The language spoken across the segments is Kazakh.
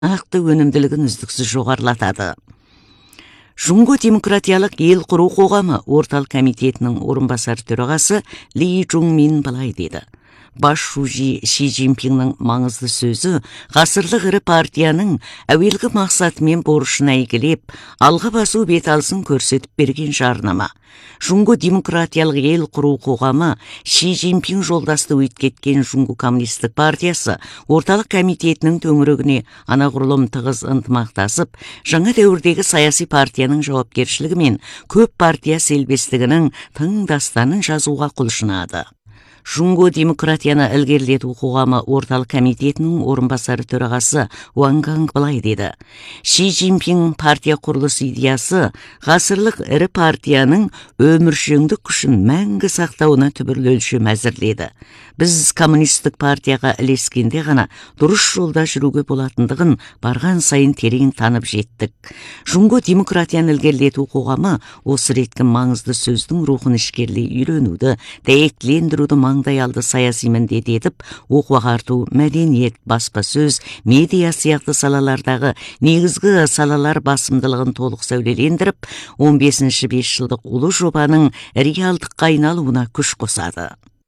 нақты өнімділігін үздіксіз жоғарылатады. Жунго демократиялық ел құру қоғамы орталық комитетінің орынбасар төрағасы Ли Чжунмин былай деді. Баш Ши Цзиньпиннің маңызды сөзі ғасырлық ірі партияның әуелгі мақсаты мен борышын әйгілеп, алға басу бет алысын көрсетіп берген жарнама. Жунго демократиялық ел құру қоғамы Ши Цзиньпин жолдасты өткеткен Жунго коммунистік партиясы орталық комитетінің төңірегіне анағұрлым тығыз ынтымақтасып, жаңа дәуірдегі саяси партияның жауапкершілігі мен көп партия селбестігінің тың дастанын жазуға құлшынады. Жунго демократияны ілгерілету қоғамы орталық комитетінің орынбасары төрағасы Ван Ганг былай деді. Ши Цзиньпин партия құрылыс идеясы ғасырлық ірі партияның өміршеңдік күшін мәңгі сақтауына түбірлі өлшем әзірледі. Біз коммунистік партияға ілескенде ғана дұрыс жолда жүруге болатындығын барған сайын терең танып жеттік. Жунго демократияны ілгерілету қоғамы осы реткі маңызды сөздің рухын ішкерлей үйренуді, дәйектілендіруді маңдай алды саяси міндет етіп, оқу-ағарту, мәдениет, баспасөз, медиа сияқты салалардағы негізгі салалар басымдылығын толық сәулелендіріп, 15-ші 5 жылдық ұлы жобаның реалдыққа айналуына күш қосады.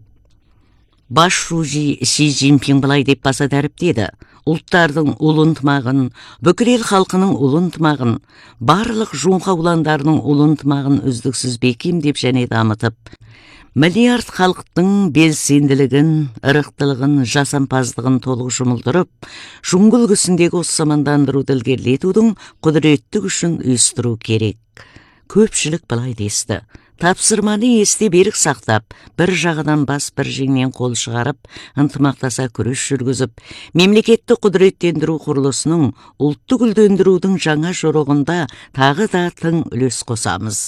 Баш Ши Цзиньпин былай деп баса дәріптеді. Ұлттардың ұлы ынтымағын, бүкіл ел халқының ұлы ынтымағын, барлық жуңқа уландарының ұлы ынтымағын үздіксіз бекемдеп және дамытып, миллиард халықтың белсенділігін, ырықтылығын, жасампаздығын толық жұмылдырып, жунго үлгісіндегі осы замандандыруды ілгерілетудің құдіретті күшін ұйыстыру керек. Көпшілік былай десті. Тапсырманы есте берік сақтап, бір жағынан бас бір жеңнен қол шығарып, ынтымақтаса күрес жүргізіп, мемлекетті құдіреттендіру құрылысының, ұлтты гүлдендірудің жаңа жорығында тағы да тың үлес қосамыз.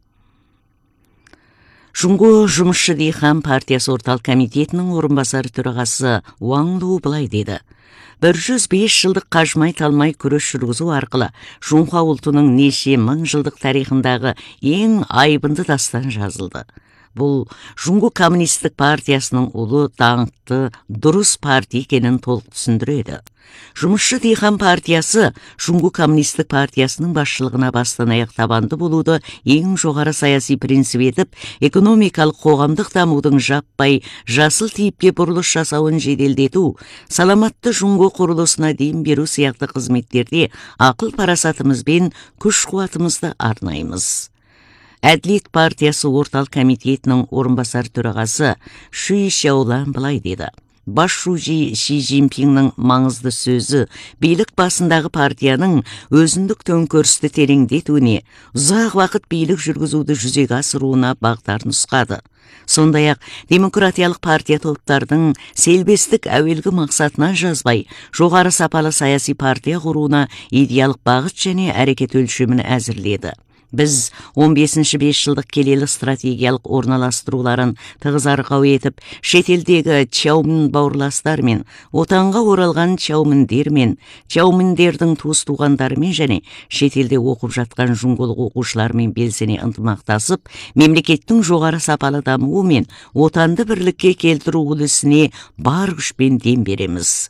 Жунго жұмысшы дихан партиясы орталық комитетінің орынбасары төрағасы Ван Лу былай деді. 105 жылдық қажымай талмай күрес жүргізу арқылы Жунхуа ұлтының неше мың жылдық тарихындағы ең айбынды дастан жазылды. Бұл Жунго коммунистік партиясының ұлы, даңқты, дұрыс партия екенін толық түсіндіреді. Жұмысшы дихан партиясы Жунго коммунистік партиясының басшылығына бастан аяқ табанды болуды ең жоғары саяси принцип етіп, экономикалық қоғамдық дамудың жаппай жасыл типке бұрылыс жасауын жеделдету, саламатты Жунго құрылысына дем беру сияқты қызметтерде ақыл парасатымызбен күш-қуатымызды арнаймыз. Әділет партиясы орталық комитетінің орынбасар төрағасы Ши Шаолан былай деді. Баш Ши Цзиньпиннің маңызды сөзі билік басындағы партияның өзіндік төңкерісті тереңдетуіне, ұзақ уақыт билік жүргізуді жүзеге асыруына бағдар нұсқады. Сондай-ақ демократиялық партия топтардың селбестік әуелгі мақсатына жазбай, жоғары сапалы саяси партия құруына идеялық бағыт және әрекет өлшемін әзірледі. Біз 15-ші 5 жылдық келелі стратегиялық орналастыруларын тығыз арқау етіп, шетелдегі чаумин бауырластармен, отанға оралған чауминдермен, чауминдердің туыс-туғандарымен және шетелде оқып жатқан жунголық оқушылармен белсене ынтымақтасып, мемлекеттің жоғары сапалы дамуы мен отанды бірлікке келтіру үлесіне бар күшпен дем береміз.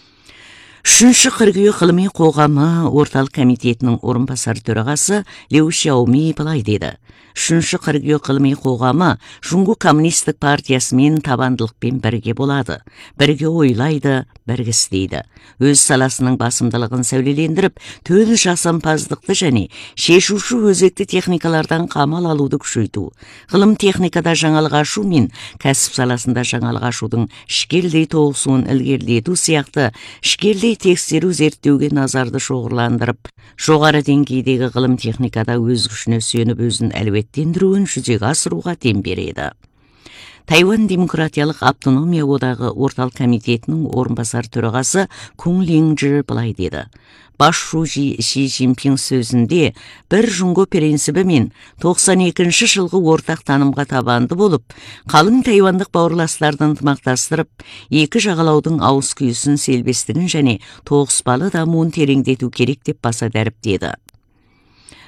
3-ші қыркүйек ғылыми қоғамы орталық комитетінің орынбасар төрағасы Лю Шаоми былай деді. 3-ші қыркүйек ғылыми қоғамы Жунго коммунистік партиясымен табандылықпен бірге болады. Бірге ойлайды, бірге істейді. Өз саласының басымдылығын сәулелендіріп, төл жасампаздықты және шешуші өзекті техникалардан қамал алуды күшейту. Ғылым техникада жаңалық ашу мен кәсіп саласында жаңалық ашудың ішкелдей тоғысуын ілгерілету сияқты ішкелдей тексеру зерттеуге назарды шоғырландырып, жоғары деңгейдегі ғылым техникада өз күшіне сүйеніп өзін әлеуеттендіруін жүзеге асыруға дем береді. Тайвань демократиялық автономия одағы орталық комитетінің орынбасар төрағасы Кун Линджи былай деді. Баш Ши Цзиньпин сөзінде бір Жунго принцибі мен 92-ші жылғы ортақ танымға табанды болып, қалың тайвандық бауырластарды ынтымақтастырып, екі жағалаудың ауыз күйісін, селбестігін және тоғыспалы дамуын тереңдету керек деп баса дәріптеді.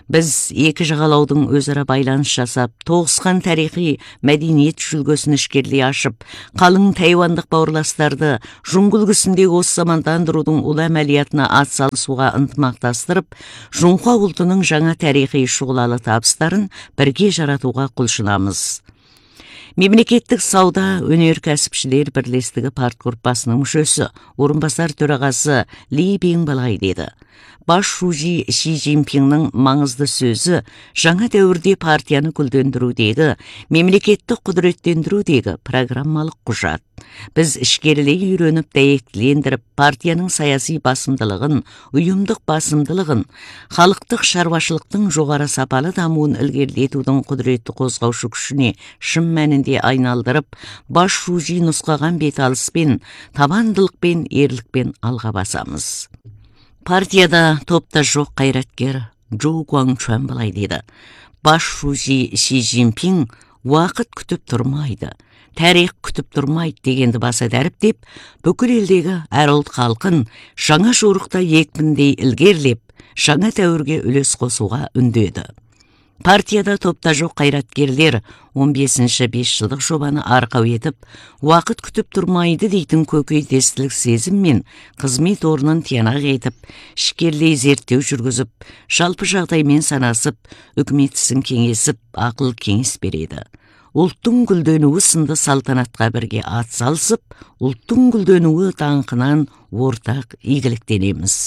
Біз екі жағалаудың өзара байланыс жасап, тоғысқан тарихи мәдениет жүлгөсін ішкерлей ашып, қалың тайвандық бауырластарды жуңгыл күсіндегі осы замандандырудың ұлы әмәлиятына атсалысуға ынтымақтастырып, Жунхуа ұлтының жаңа тарихи шұғылалы табыстарын бірге жаратуға құлшынамыз. Мемлекеттік сауда өнеркәсіпшілер бірлестігі партгруппасының мүшесі, орынбасар төрағасы Ли Беңбалай деді. Баш Шужи Ши Цзиньпиннің маңызды сөзі жаңа дәуірде партияны гүлдендірудегі, мемлекеттік құдіреттендірудегі программалық құжат. Біз ішкерлей үйреніп дәйектілендіріп, партияның саяси басымдылығын, ұйымдық басымдылығын, халықтық шаруашылықтың жоғары сапалы дамуын ілгерілетудің құдіретті қозғаушы күшіне шын мәнінде айналдырып, Баш Шужи нұсқаған беталыспен, табандылықпен, ерлікпен алға басамыз. Партияда топта жоқ қайраткер Джоу Гуаңчуан былай деді. Баш Шужи Ши Цзиньпин уақыт күтіп тұрмайды, тарих күтіп тұрмайды дегенді баса дәріптеп, бүкіл елдегі әр ұлт халқын жаңа жорықта екпіндей ілгерлеп, жаңа дәуірге үлес қосуға үндеді. Партияда топта жоқ қайраткерлер 15-ші 5 жылдық жобаны арқау етіп, уақыт күтіп тұрмайды дейтін көкейтестілік сезіммен қызмет орнын тиянақ етіп, ішкерлей зерттеу жүргізіп, жалпы жағдаймен санасып, үкімет ісін кеңесіп, ақыл кеңес береді. Ұлттың гүлденуі сынды салтанатқа бірге атсалысып, ұлттың гүлденуі даңқынан ортақ игіліктенеміз.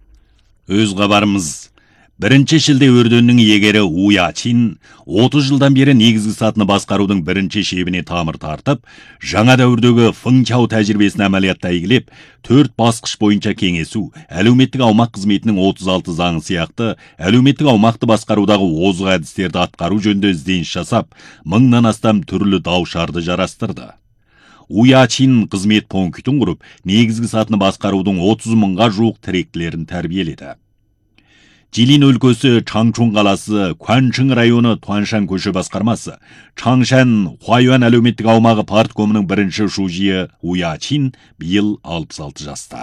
Өз хабарымыз. Бірінші шілде өрдөннің егері Уя Чин 30 жылдан бері негізгі сатыны басқарудың бірінші шебіне тамыр тартып, жаңа дәуірдегі Фыңчау тәжірибесін әмәлиятта игілеп, 4 басқыш бойынша кеңесу, әлеуметтік аумақ қызметінің 36 заңы сияқты, әлеуметтік аумақты басқарудағы озық әдістерді атқару жөнінде ізденіс жасап, 1000-нан астам түрлі дау-шарды жарастырды. Уя Чин қызмет пунктін құрып, негізгі сатыны басқарудың 30 мыңға жуық тіректілерін тәрбиеледі. Жилин өлкөсі Чаңчун қаласы Куанчың районы Туаншан көші басқармасы, Чаңшан Хуайуан әлеуметтік аумағы парткомының бірінші шужиы Уя Чин биыл 66 жаста.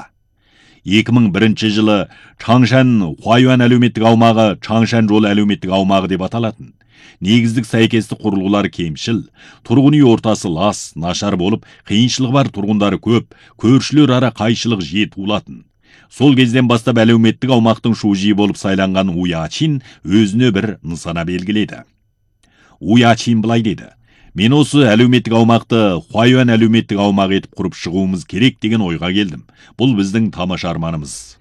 2001 жылы Чаңшан Хуайуан әлеуметтік аумағы Чаңшан жол әлеуметтік аумағы деп аталатын. Негіздік сәйкестік құрылғылар кемшіл, тұрғын үй ортасы лас, нашар болып, қиыншылығы бар тұрғындары көп, көршілер ара қайшылық жиі туылатын. Сол кезден бастап әлеуметтік аумақтың шужи болып сайланған Уя Чин өзіне бір нысана белгіледі. Уя Чин былай деді: "Мен осы әлеуметтік аумақты Хуайуан әлеуметтік аумақ етіп құрып шығуымыз керек деген ойға келдім. Бұл біздің тамаша арманымыз."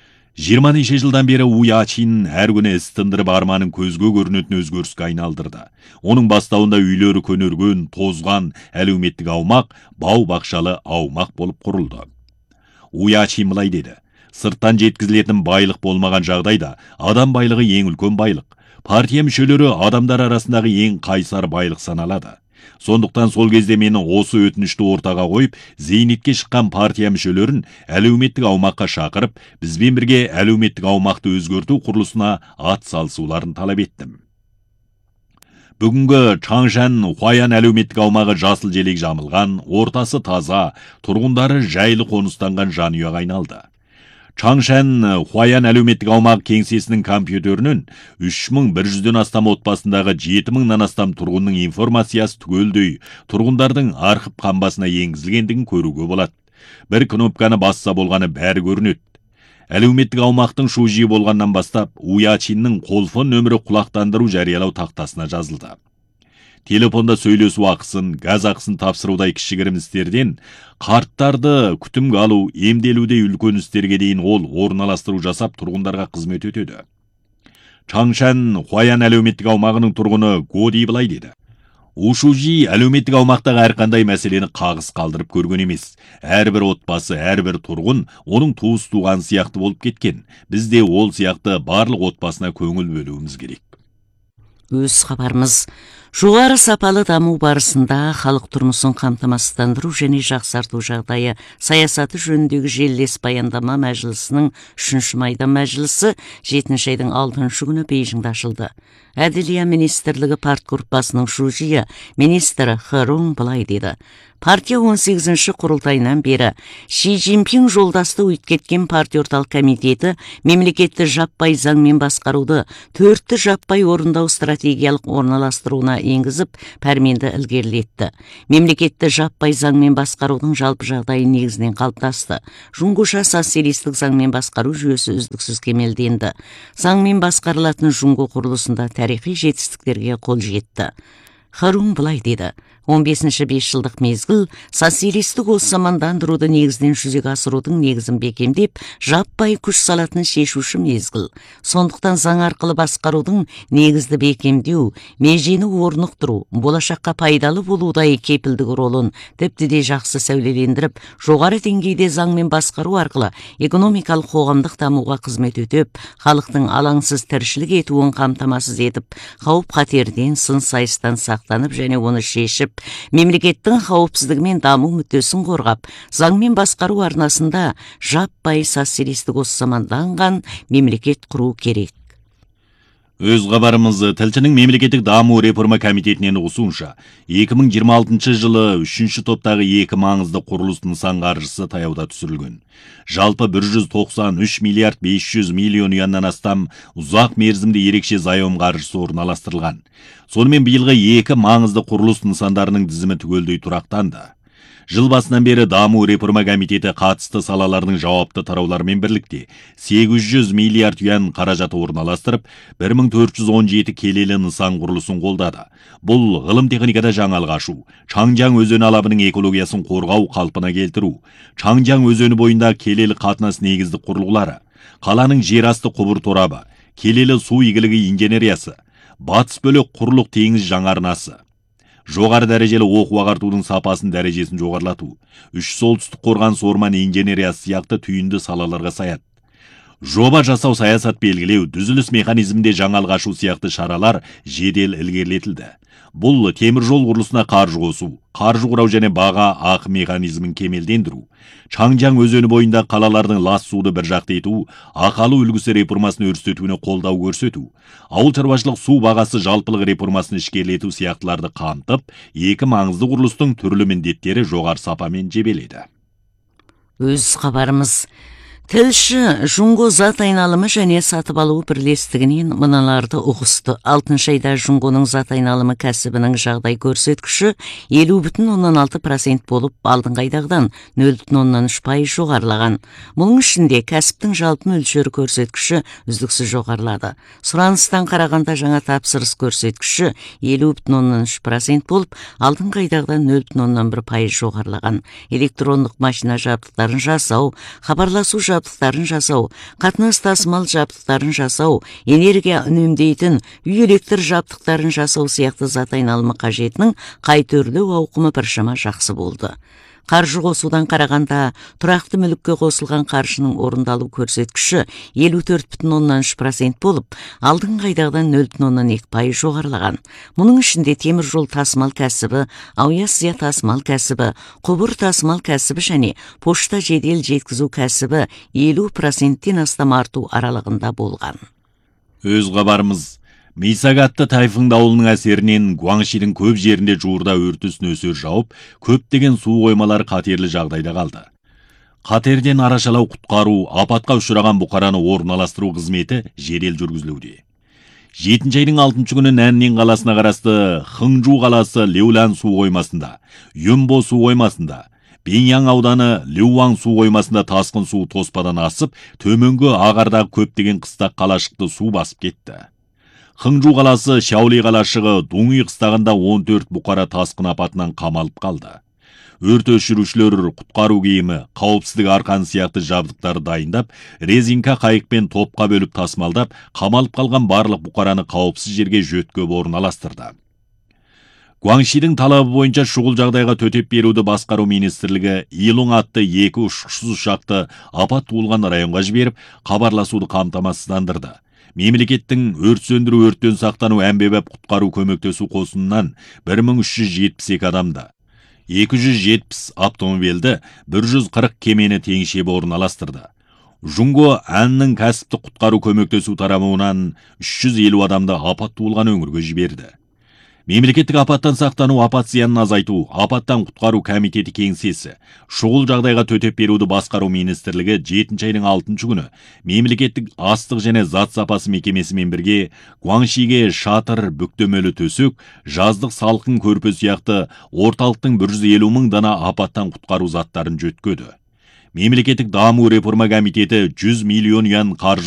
20 жылдан бері Уя Чин әр күні іс тындырып арманын көзге көрінетін өзгеріске айналдырды. Оның бастауында үйлері көнерген, тозған әлеуметтік аумақ бау-бақшалы аумақ болып құрылды. Уя Чин былай деді: "Сырттан жеткізілетін байлық болмаған жағдайда адам байлығы ең үлкен байлық. Партия мүшелері адамдар арасындағы ең қайсар байлық саналады. Сондықтан сол кезде мені осы өтінішті ортаға қойып, зейнетке шыққан партия мүшелерін әлеуметтік аумаққа шақырып, бізбен бірге әлеуметтік аумақты өзгерту құрылысына ат салысуларын талап еттім." Бүгінгі Чаңшан Хуайуан әлеуметтік аумағы жасыл желек жамылған, ортасы таза, тұрғындары жайлы қоныстанған жанұяға айналды. Чаңшан Хуайуан әлеуметтік аумақ кеңсесінің компьютерінен 3100-ден астам отбасындағы 7000-нан астам тұрғынның информациясы түгелдей тұрғындардың архив қамбасына енгізілгендігін көруге болады. Бір кнопканы басса болғаны бәрі көрінеді. Әлеуметтік аумақтың шужи болғаннан бастап, Уя Чиннің қолфон нөмірі құлақтандыру жариялау тақтасына жазылды. Телефонда сөйлесу ақысын, газ ақысын тапсырудай кішігірім істерден, қарттарды күтімге алу, емделуде үлкен істерге дейін ол орналастыру жасап тұрғындарға қызмет өтеді. Чаңшан Хуайуан әлеуметтік аумағының тұрғыны Годи былай деді: "Ушужи әлеуметтік аумақтағы әрқандай мәселені қағыс қалдырып көрген емес. Әрбір отбасы, әрбір тұрғын оның туыс туған сияқты болып кеткен. Бізде ол сияқты барлық отбасына көңіл бөлуіміз керек." Өз хабарымыз. Жоғары сапалы даму барысында халық тұрмысын қамтамасыздандыру және жақсарту жағдайы саясаты жөніндегі желілес баяндама мәжілісінің 3-ші майдан мәжілісі 7-ші айдың 6-шы күні Бейжіңде ашылды. Әділия министрлігі партгруппасының шужиы министрі Хырун былай деді. Партия 18-ші құрылтайынан бері Ши Цзиньпин жолдасты өйткеткен партия орталық комитеті мемлекетті жаппай заңмен басқаруды 4-ті жаппай орындау стратегиялық орналастыруына енгізіп, пәрменді ілгерілетті. Мемлекетті жаппай заңмен басқарудың жалпы жағдайы негізінен қалыптасты. Жұңғыша социалистік заңмен басқару жүйесі үздіксіз кемелденді. Заңмен басқарылатын жұңғы құрылысында тарихи жетістіктерге қол жетті. Харун былай деді. 15-ші 5 жылдық мезгіл социалистік осамандандыруды негізінен жүзеге асырудың негізін бекемдеп, жаппай күш салатын шешуші мезгіл. Сондықтан заң арқылы басқарудың негізді бекемдеу, межені орнықтыру, болашаққа пайдалы болудай кепілдік ролын тіпті де жақсы сәулелендіріп, жоғары деңгейде заңмен басқару арқылы экономикалық қоғамдық дамуға қызмет өтіп, халықтың алаңсыз тіршілік етуін қамтамасыз етіп, қауіп қатерден, сын сайыстан сақтанып және оны шешіп, мемлекеттің қауіпсіздігі мен даму мүддесін қорғап, заңмен басқару арнасында жаппай социалистік осаманданған мемлекет құру керек. Өз хабарымыз тілшінің мемлекеттік даму реформа комитетінен ұсынша, 2026 жылы 3-ші топтағы 2 маңызды құрылыс нысан қаржысы таяуда түсірілген. Жалпы 193 миллиард 500 миллион юаннан астам ұзақ мерзімді ерекше заем қаржысы орналастырылған. Сонымен биылғы 2 маңызды құрылыс нысандарының тізімі түгелдей тұрақтанды. Жыл басынан бері даму реформа комитеті қатысты салалардың жауапты тарауларымен бірлікте 800 миллиард юан қаражаты орналастырып, 1417 келелі нысан құрылысын қолдады. Бұл ғылым техникада жаңалық ашу, Чаңжаң өзені алабының экологиясын қорғау қалпына келтіру, Чаңжаң өзені бойында келелі қатынас негізді құрылғылары, қаланың жерасты құбыр торабы, келелі су игілігі инженериясы, батыс бөлік құрлық теңіз жаңарнасы, жоғары дәрежелі оқу ағартудың сапасын дәрежесін жоғарлату, 3 солтүстік қорғаныс орман инженериясы сияқты түйінді салаларға саят. Жоба жасау саясат белгілеу, түзіліс механизмінде жаңалық ашу сияқты шаралар жедел ілгерілетілді. Бұл темір жол құрылысына қаржы қосу, қаржы құрау және баға ақы механизмін кемелдендіру, Чаңжаң өзені бойында қалалардың лас суды бір жақты ету, ақалы үлгісі реформасын өрістетуіне қолдау көрсету, ауыл шаруашылық су бағасы жалпылық реформасын ішкерлету сияқтыларды қамтып, 2 маңызды құрылыстың түрлі міндеттері жоғары сапамен жебеледі. Өз хабарымыз. Тілші Жұңго зат айналымы және сатып алу бірлестігінен мыналарды ұғысты. 6-шы айда Жұңгоның зат айналымы кәсібінің жағдай көрсеткіші 50,6% болып, алдыңғы айдағыдан 0,3% жоғарылаған. Мұның ішінде кәсіптің жалпы мөлшері көрсеткіші үздіксіз жоғарылады. Сұраныстан қарағанда жаңа тапсырыс көрсеткіші 50,3% болып, алдыңғы айдағыдан 0,1% жоғарылаған. Электрондық машина жабдықтарын жасау, хабарласу жабдықтарын жасау, қатынас тасымал жабдықтарын жасау, энергия үнемдейтін үй электр жабдықтарын жасау сияқты зат айналымы қажетінің қайтөрлеу ауқымы біршама жақсы болды. Қаржы қосудан қарағанда, тұрақты мүлікке қосылған қаржының орындалу көрсеткіші 54,3% болып, алдыңғы айдағыдан 0,2% жоғарылаған. Мұның ішінде темір жол тасымал кәсібі, авиация тасымал кәсібі, құбыр тасымал кәсібі және пошта жедел жеткізу кәсібі 50%-тен астам арту аралығында болған. Өз хабарымыз. Мисагатты тайфун дауылының әсерінен Гуаңшидің көп жерінде жуырда өртіс нөсер жауып, көптеген су қоймалары қатерлі жағдайда қалды. Қатерден арашалау құтқару, апатқа ұшыраған бұқараны орналастыру қызметі жедел жүргізілуде. 7-ші айдың 6-шы күні Нәннин қаласына қарасты Хыңжу қаласы Леулян су қоймасында, Юнбо су қоймасында, Беньяң ауданы Леуаң су қоймасында тасқын су тоспадан асып, төменгі ағардағы көптеген қыстақ қалашықты су басып кетті. Хыңжу қаласы Шаоли қалашығы Дуңи қыстағында 14 бұқара тасқын апатынан қамалып қалды. Өрт өшірушілер құтқару киімі, қауіпсіздік арқан сияқты жабдықтарды дайындап, резинка қайықпен топқа бөліп тасымалдап, қамалып қалған барлық бұқараны қауіпсіз жерге жөткеп орналастырды. Гуаңшидің талабы бойынша шұғыл жағдайға төтеп беруді басқару министрлігі Илун атты 2 ұшқышсыз ұшақты апат туылған районға жіберіп, хабарласуды қамтамасыздандырды. Мемлекеттің өрт сөндіру өрттен сақтану әмбебап құтқару көмектесу қосынынан 1372 адамды, 270 автомобилді, 140 кемені теңшебі орналастырды. Жунго әннің кәсіптік құтқару көмектесу тарамуынан 350 адамды апатты болған өңірге жіберді. Мемлекеттік апаттан сақтану, апат зиянын азайту, апаттан құтқару комитеті кеңсесі, шұғыл жағдайға төтеп беруді басқару министрлігі 7 айдың 6 күні мемлекеттік астық және зат сапасы мекемесімен бірге Гуаншиге шатыр, бүктемелі төсек, жаздық салқын көрпе сияқты орталықтың 150 мың дана апаттан құтқару заттарын жөткеді. Мемлекеттік даму реформа комитеті 100 миллион юан қаржы